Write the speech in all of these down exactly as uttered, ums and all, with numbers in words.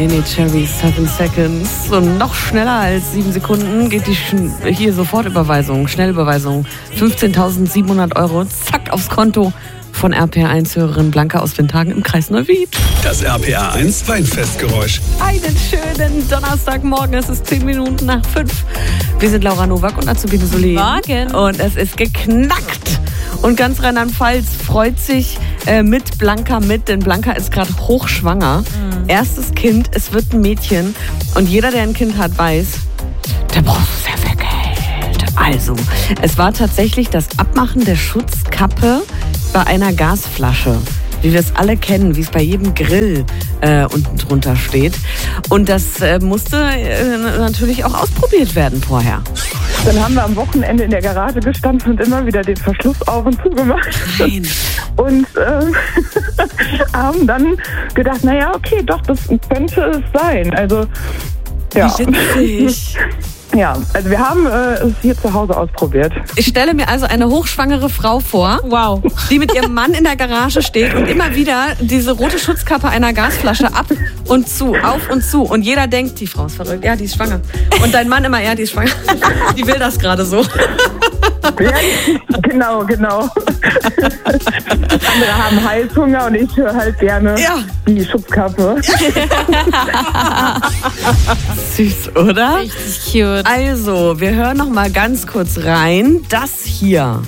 Nene Cherry, seven seconds. Und noch schneller als sieben Sekunden geht die Sch- hier Sofortüberweisung, Schnellüberweisung. fünfzehntausendsiebenhundert Euro, zack, aufs Konto von R P R eins-Hörerin Blanca aus Windhagen im Kreis Neuwied. Das R P R eins Weinfestgeräusch. Einen schönen Donnerstagmorgen, es ist zehn Minuten nach fünf. Wir sind Laura Nowak und Azubine Solé. Morgen. Und es ist geknackt. Und ganz Rheinland-Pfalz freut sich äh, mit Blanca mit, denn Blanca ist gerade hochschwanger. Mhm. Erstes Kind, es wird ein Mädchen. Und jeder, der ein Kind hat, weiß, der braucht sehr viel Geld. Also, es war tatsächlich das Abmachen der Schutzkappe bei einer Gasflasche, wie wir es alle kennen, wie es bei jedem Grill äh, unten drunter steht. Und das äh, musste äh, natürlich auch ausprobiert werden vorher. Dann haben wir am Wochenende in der Garage gestanden und immer wieder den Verschluss auf und zu gemacht. Nein. Und äh, haben dann gedacht, naja, okay, doch, das könnte es sein. Also, ja. Wie witzig. Ja, also wir haben äh, es hier zu Hause ausprobiert. Ich stelle mir also eine hochschwangere Frau vor, Wow. die mit ihrem Mann in der Garage steht und immer wieder diese rote Schutzkappe einer Gasflasche ab und zu, auf und zu. Und jeder denkt, die Frau ist verrückt, ja, die ist schwanger. Und dein Mann immer, ja, die ist schwanger. Die will das gerade so. Ja, genau, genau. Andere haben Heißhunger und ich höre halt gerne Ja. die Schutzkappe. Süß, oder? Richtig cute. Also, wir hören noch mal ganz kurz rein. Das hier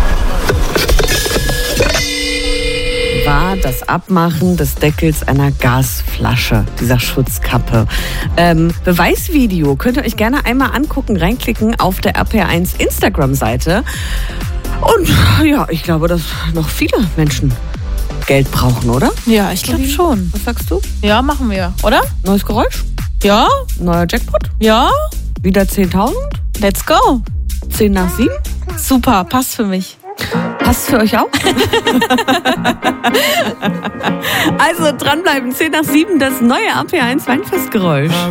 war das Abmachen des Deckels einer Gasflasche, dieser Schutzkappe. Ähm, Beweisvideo könnt ihr euch gerne einmal angucken, reinklicken auf der R P R eins Instagram-Seite. Und ja, ich glaube, dass noch viele Menschen Geld brauchen, oder? Ja, ich glaube schon. Was sagst du? Ja, machen wir, oder? Neues Geräusch? Ja, Neuer Jackpot? ja. Wieder zehntausend? Let's go. zehn nach sieben? Super, passt für mich. Passt für euch auch? Also dranbleiben, zehn nach sieben, das neue R P R eins Weinfestgeräusch.